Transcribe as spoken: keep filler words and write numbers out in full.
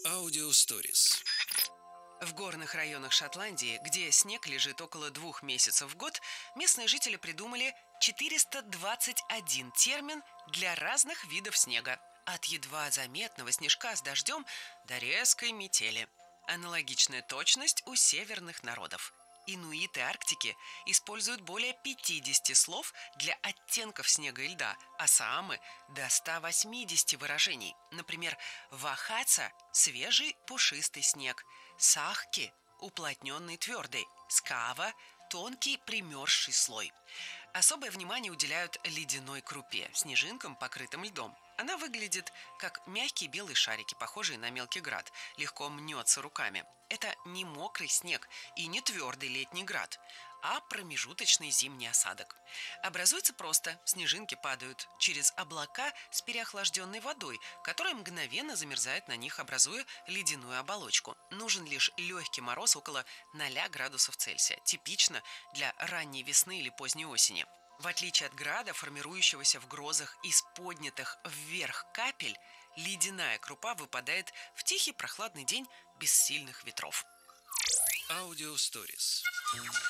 Аудиосторис. В горных районах Шотландии, где снег лежит около двух месяцев в год, местные жители придумали четыреста двадцать один термин для разных видов снега. От едва заметного снежка с дождем до резкой метели. Аналогичная точность у северных народов. Инуиты Арктики используют более пятидесяти слов для оттенков снега и льда, а саамы – до ста восьмидесяти выражений. Например, вахаца – свежий пушистый снег, сахки – уплотненный твердый, скава – тонкий примерзший слой. Особое внимание уделяют ледяной крупе – снежинкам, покрытым льдом. Она выглядит как мягкие белые шарики, похожие на мелкий град, легко мнется руками. Это не мокрый снег и не твердый летний град, а промежуточный зимний осадок. Образуется просто, снежинки падают через облака с переохлажденной водой, которая мгновенно замерзает на них, образуя ледяную оболочку. Нужен лишь легкий мороз около ноля градусов Цельсия, типично для ранней весны или поздней осени. В отличие от града, формирующегося в грозах из поднятых вверх капель, ледяная крупа выпадает в тихий прохладный день без сильных ветров. Аудиосторис.